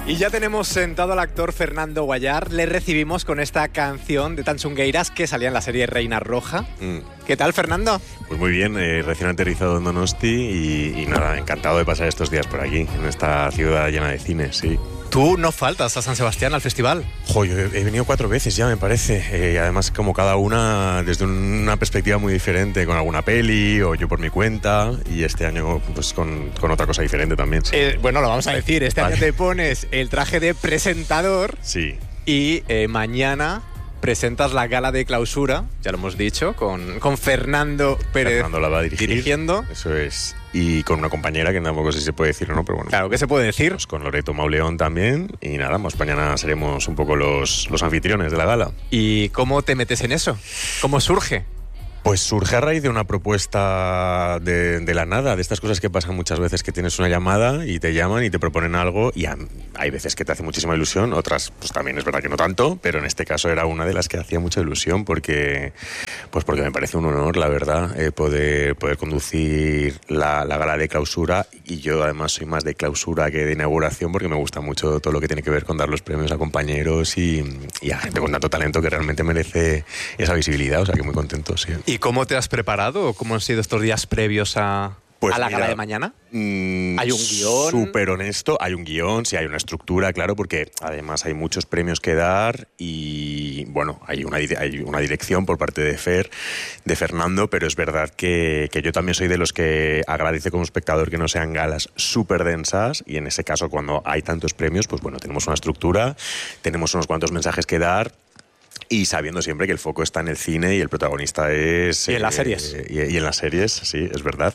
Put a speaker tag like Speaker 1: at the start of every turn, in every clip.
Speaker 1: Y ya tenemos sentado al actor Fernando Guallar. Le recibimos con esta canción de Tansungueiras que salía en la serie Reina Roja. ¿Qué tal, Fernando?
Speaker 2: Pues muy bien, recién aterrizado en Donosti y nada, encantado de pasar estos días por aquí, en esta ciudad llena de cines, sí.
Speaker 1: Tú no faltas a San Sebastián, al festival.
Speaker 2: Yo he venido 4 veces ya, me parece. Y además, como cada una desde una perspectiva muy diferente, con alguna peli o yo por mi cuenta. Y este año, pues con otra cosa diferente también. Sí.
Speaker 1: Bueno, lo vamos a decir. Este año te pones el traje de presentador.
Speaker 2: Sí.
Speaker 1: Y mañana presentas la gala de clausura, ya lo hemos dicho, con Fernando Pérez.
Speaker 2: Fernando la va a dirigir.
Speaker 1: Dirigiendo.
Speaker 2: Eso es. Y con una compañera que tampoco sé si se puede decir o no, pero bueno.
Speaker 1: Claro, ¿qué se puede decir?
Speaker 2: Pues con Loreto Mauleón también. Y nada, pues mañana seremos un poco los anfitriones de la gala.
Speaker 1: ¿Y cómo te metes en eso? ¿Cómo surge?
Speaker 2: Pues surge a raíz de una propuesta de la nada, de estas cosas que pasan muchas veces, que tienes una llamada y te llaman y te proponen algo y hay veces que te hace muchísima ilusión, otras pues también es verdad que no tanto, pero en este caso era una de las que hacía mucha ilusión porque me parece un honor, la verdad, poder conducir la gala de clausura, y yo además soy más de clausura que de inauguración porque me gusta mucho todo lo que tiene que ver con dar los premios a compañeros y a gente con tanto talento que realmente merece esa visibilidad, o sea que muy contento, sí.
Speaker 1: ¿Y cómo te has preparado? ¿Cómo han sido estos días previos a la gala de mañana? ¿Hay un guión?
Speaker 2: Súper honesto, hay un guión, sí, hay una estructura, claro, porque además hay muchos premios que dar y, bueno, hay una dirección por parte de Fernando, pero es verdad que yo también soy de los que agradece como espectador que no sean galas súper densas, y en ese caso, cuando hay tantos premios, pues bueno, tenemos una estructura, tenemos unos cuantos mensajes que dar, y sabiendo siempre que el foco está en el cine y el protagonista es...
Speaker 1: Y en las series.
Speaker 2: Y en las series, sí, es verdad.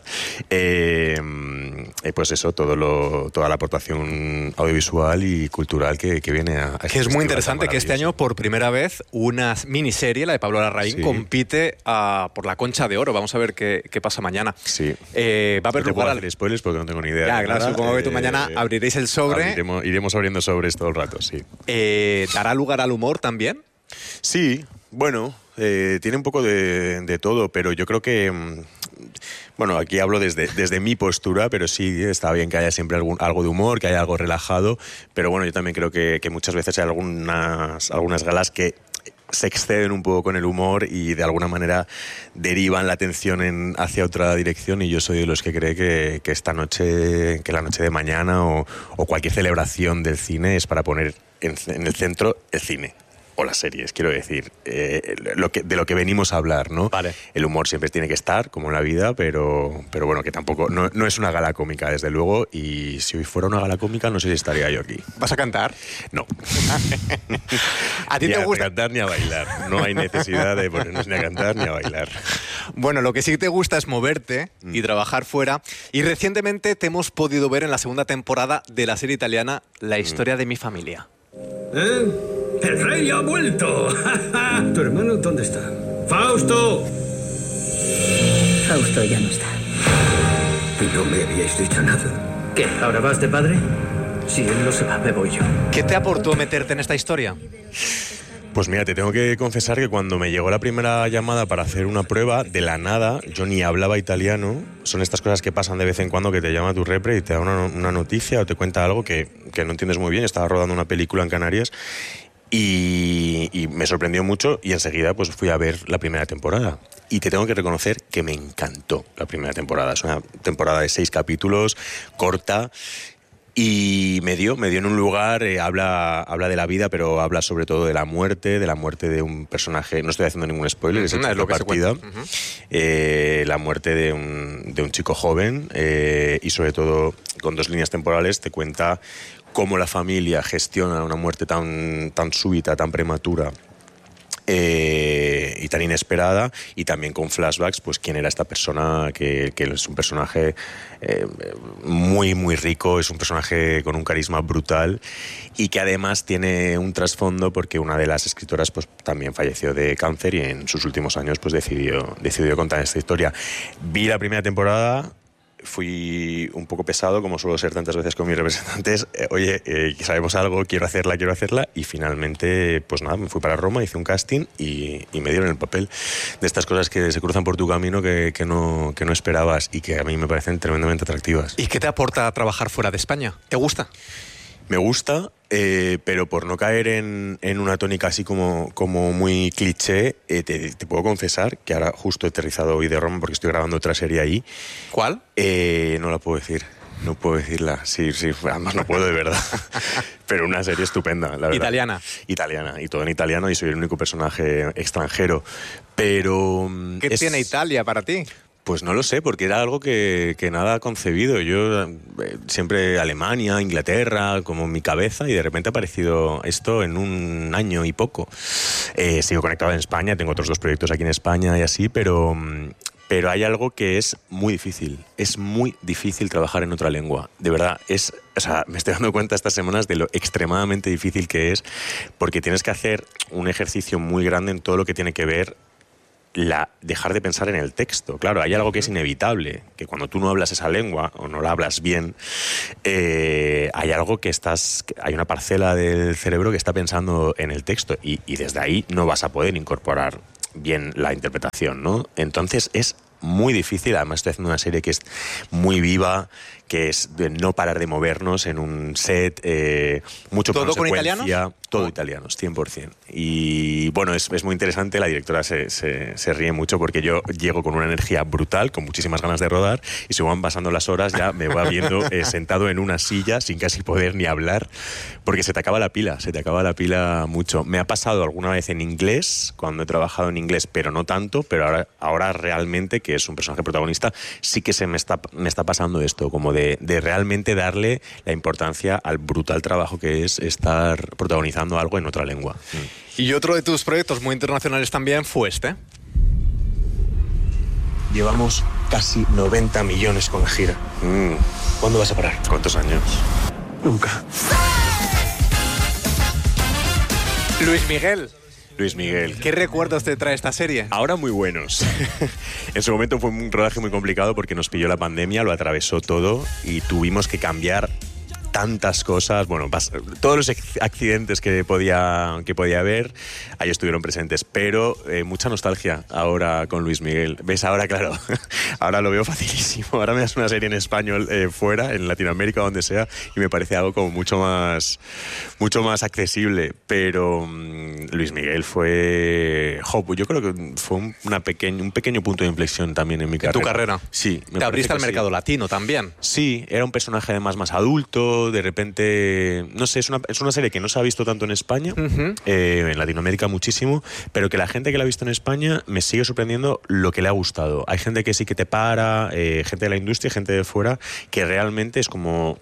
Speaker 2: Pues eso, toda la aportación audiovisual y cultural que viene a...
Speaker 1: Que es muy interesante que este año, por primera vez, una miniserie, la de Pablo Larraín, sí, compite por la Concha de Oro. Vamos a ver qué pasa mañana.
Speaker 2: Sí.
Speaker 1: Va a haber
Speaker 2: lugar al... spoilers porque no tengo ni idea.
Speaker 1: Ya, claro, supongo que tú mañana abriréis el sobre.
Speaker 2: Iremos abriendo sobres todo el rato, sí.
Speaker 1: ¿Dará lugar al humor también?
Speaker 2: Sí, bueno, tiene un poco de todo, pero yo creo que... Bueno, aquí hablo desde mi postura, pero sí está bien que haya siempre algo de humor, que haya algo relajado, pero bueno, yo también creo que muchas veces hay algunas galas que se exceden un poco con el humor y de alguna manera derivan la atención hacia otra dirección, y yo soy de los que cree que la noche de mañana o cualquier celebración del cine es para poner en el centro el cine. O las series, quiero decir, de lo que venimos a hablar, ¿no?
Speaker 1: Vale.
Speaker 2: El humor siempre tiene que estar, como en la vida, pero bueno, que tampoco, no es una gala cómica, desde luego, y si hoy fuera una gala cómica, no sé si estaría yo aquí.
Speaker 1: ¿Vas a cantar?
Speaker 2: No.
Speaker 1: ¿A ti te gusta?
Speaker 2: Ni a cantar ni a bailar. No hay necesidad de ponernos ni a cantar ni a bailar.
Speaker 1: Bueno, lo que sí te gusta es moverte y trabajar fuera, y recientemente te hemos podido ver en la segunda temporada de la serie italiana La historia de mi familia.
Speaker 3: ¡El rey ha vuelto! ¿Tu hermano dónde está? ¡Fausto!
Speaker 4: Fausto ya no está.
Speaker 3: Y no me habíais dicho nada.
Speaker 4: ¿Qué? ¿Ahora vas de padre?
Speaker 3: Si él no se va, me voy yo.
Speaker 1: ¿Qué te aportó meterte en esta historia?
Speaker 2: Pues mira, te tengo que confesar que cuando me llegó la primera llamada para hacer una prueba, de la nada, yo ni hablaba italiano. Son estas cosas que pasan de vez en cuando, que te llama tu repre y te da una noticia o te cuenta algo que no entiendes muy bien. Estaba rodando una película en Canarias y me sorprendió mucho, y enseguida pues fui a ver la primera temporada. Y te tengo que reconocer que me encantó la primera temporada. Es una temporada de 6 capítulos, corta. Y me dio en un lugar, habla de la vida, pero habla sobre todo de la muerte de un personaje. No estoy haciendo ningún spoiler, es lo que partida. La muerte de un chico joven, y sobre todo con 2 líneas temporales te cuenta cómo la familia gestiona una muerte tan súbita, tan prematura, y tan inesperada, y también con flashbacks, pues quién era esta persona, que es un personaje muy muy rico, es un personaje con un carisma brutal, y que además tiene un trasfondo porque una de las escritoras pues también falleció de cáncer, y en sus últimos años pues decidió contar esta historia. Vi la primera temporada, fui un poco pesado, como suelo ser tantas veces con mis representantes. Oye, sabemos algo, quiero hacerla, y finalmente, pues nada, me fui para Roma, hice un casting y me dieron el papel. De estas cosas que se cruzan por tu camino que no esperabas y que a mí me parecen tremendamente atractivas.
Speaker 1: ¿Y qué te aporta trabajar fuera de España? ¿Te gusta?
Speaker 2: Me gusta, pero por no caer en una tónica así como muy cliché, te puedo confesar que ahora justo he aterrizado hoy de Roma porque estoy grabando otra serie ahí.
Speaker 1: ¿Cuál?
Speaker 2: No la puedo decir. No puedo decirla, sí, además no puedo de verdad. Pero una serie estupenda, la verdad. Italiana, y todo en italiano, y soy el único personaje extranjero. Pero...
Speaker 1: ¿Qué tiene Italia para ti?
Speaker 2: Pues no lo sé, porque era algo que nada concebido. Yo siempre Alemania, Inglaterra, como en mi cabeza, y de repente ha aparecido esto en un año y poco. Sigo conectado en España, tengo otros 2 proyectos aquí en España y así, pero hay algo que es muy difícil. Es muy difícil trabajar en otra lengua. De verdad, me estoy dando cuenta estas semanas de lo extremadamente difícil que es, porque tienes que hacer un ejercicio muy grande en todo lo que tiene que ver dejar de pensar en el texto. Claro, hay algo que es inevitable, que cuando tú no hablas esa lengua o no la hablas bien, hay algo hay una parcela del cerebro que está pensando en el texto y desde ahí no vas a poder incorporar bien la interpretación, ¿no? Entonces es muy difícil. Además estoy haciendo una serie que es muy viva, que es de no parar de movernos en un set, mucho
Speaker 1: ¿Todo con
Speaker 2: italianos? Todo
Speaker 1: Oh.
Speaker 2: italianos, 100%. Y bueno, es muy interesante. La directora se ríe mucho porque yo llego con una energía brutal, con muchísimas ganas de rodar, y según van pasando las horas ya me voy viendo sentado en una silla sin casi poder ni hablar, porque se te acaba la pila mucho. Me ha pasado alguna vez en inglés, cuando he trabajado en inglés, pero no tanto, pero ahora realmente, que es un personaje protagonista, sí que me está pasando esto, como de realmente darle la importancia al brutal trabajo que es estar protagonizando algo en otra lengua.
Speaker 1: Y otro de tus proyectos muy internacionales también fue este.
Speaker 2: Llevamos casi 90 millones con la gira. ¿Cuándo vas a parar? ¿Cuántos años?
Speaker 3: Nunca.
Speaker 1: Luis Miguel. ¿Qué recuerdos te trae esta serie?
Speaker 2: Ahora muy buenos. En su momento fue un rodaje muy complicado porque nos pilló la pandemia, lo atravesó todo y tuvimos que cambiar tantas cosas, bueno, todos los accidentes que podía haber, ahí estuvieron presentes, pero mucha nostalgia ahora con Luis Miguel. ¿Ves? Ahora, claro, ahora lo veo facilísimo. Ahora me das una serie en español fuera, en Latinoamérica, donde sea, y me parece algo como mucho más accesible, pero Luis Miguel fue... yo creo que fue un pequeño punto de inflexión también en mi carrera.
Speaker 1: ¿En tu carrera?
Speaker 2: Sí.
Speaker 1: Te abriste al mercado latino también.
Speaker 2: Sí, era un personaje además más adulto, de repente, no sé, es una serie que no se ha visto tanto en España, en Latinoamérica muchísimo, pero que la gente que la ha visto en España me sigue sorprendiendo lo que le ha gustado. Hay gente que sí que te para, gente de la industria, gente de fuera, que realmente es como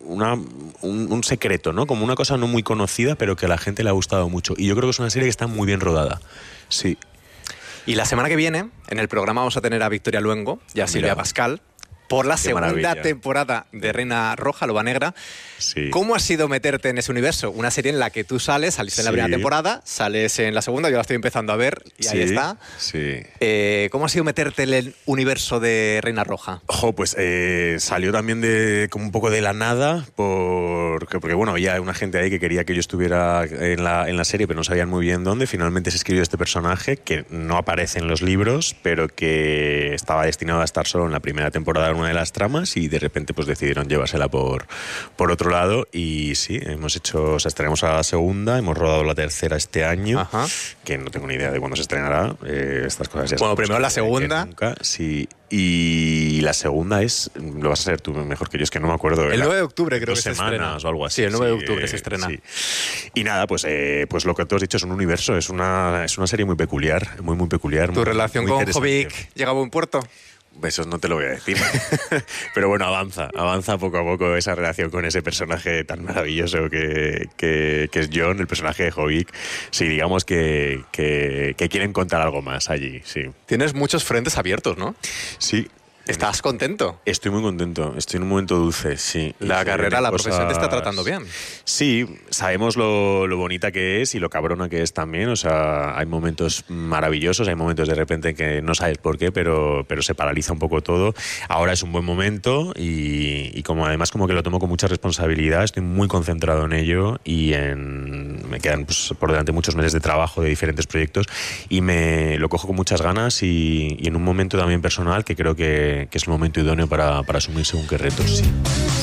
Speaker 2: un secreto, ¿no? Como una cosa no muy conocida, pero que a la gente le ha gustado mucho. Y yo creo que es una serie que está muy bien rodada. Sí.
Speaker 1: Y la semana que viene, en el programa vamos a tener a Victoria Luengo y a Silvia Pascal por la segunda temporada de Reina Roja, Loba Negra.
Speaker 2: Sí.
Speaker 1: ¿Cómo ha sido meterte en ese universo? Una serie en la que tú saliste en la primera temporada, sales en la segunda, yo la estoy empezando a ver y ahí está.
Speaker 2: Sí.
Speaker 1: ¿Cómo ha sido meterte en el universo de Reina Roja?
Speaker 2: Pues salió también como un poco de la nada, porque bueno, había una gente ahí que quería que yo estuviera en la serie, pero no sabían muy bien dónde. Finalmente se escribió este personaje que no aparece en los libros, pero que estaba destinado a estar solo en la primera temporada en una de las tramas, y de repente pues decidieron llevársela por otro lado. Y sí, estrenamos a la segunda, hemos rodado la tercera este año. Ajá. Que no tengo ni idea de cuándo se estrenará. Estas cosas ya
Speaker 1: bueno, primero la segunda.
Speaker 2: Nunca, sí. Y la segunda lo vas a saber tú mejor que yo, es que no me acuerdo.
Speaker 1: El 9 de octubre creo que se estrena.
Speaker 2: 2 semanas o algo así.
Speaker 1: Sí, el 9 de octubre se estrena. Sí.
Speaker 2: Y nada, pues lo que tú has dicho es un universo, es una serie muy peculiar, muy peculiar.
Speaker 1: ¿Tu relación con Jobbik llega a buen puerto?
Speaker 2: Eso no te lo voy a decir. Pero bueno, avanza poco a poco esa relación con ese personaje tan maravilloso que es John, el personaje de Jobbik. Sí, digamos que quieren contar algo más allí, sí.
Speaker 1: Tienes muchos frentes abiertos, ¿no?
Speaker 2: Sí.
Speaker 1: ¿Estás contento?
Speaker 2: Estoy muy contento, estoy en un momento dulce, sí.
Speaker 1: La carrera, la profesión te está tratando bien.
Speaker 2: Sí, sabemos lo bonita que es y lo cabrona que es también. O sea, hay momentos maravillosos, hay momentos de repente en que no sabes por qué, pero se paraliza un poco todo. Ahora es un buen momento y además como que lo tomo con mucha responsabilidad, estoy muy concentrado en ello y me quedan por delante muchos meses de trabajo de diferentes proyectos y me lo cojo con muchas ganas y en un momento también personal que creo que es el momento idóneo para asumir según qué retos, sí.